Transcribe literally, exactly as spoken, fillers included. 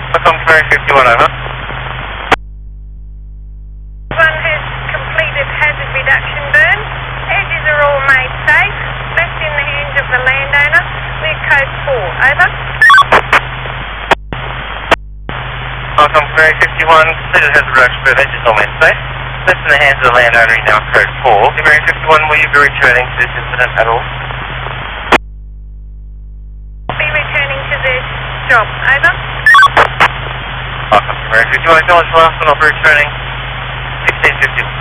Welcome Ferry fifty-one, over. One has completed hazard reduction burn. Edges are all made safe. Left in the hands of the landowner. We're code four, over. Welcome Ferry fifty-one, completed hazard reduction burn, edges all made safe. Left in the hands of the landowner, now code four. Ferry fifty-one, will you be returning to this incident at all? Be returning to the job, over. Welcome Ferry fifty-one, acknowledge last one, I'll be returning sixteen fifty.